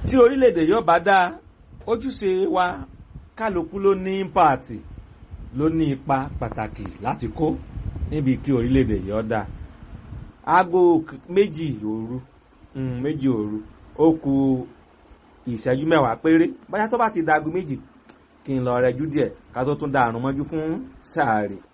tí orílẹ̀-èdè yóò bá dáa ojúṣe wa kálukú ló ní ímpáàtì ló ní ipa pàtàkì láti kó níbi kí orílẹ̀-èdè yóò dáa. Aago méjì òru ó kù ìṣẹ́jú mẹ́wàá péré bóyá tó bá ti da aago méjì kí n lọ rẹjú díẹ̀ ká tó tún da àrùn mọ́jú fún sàárì.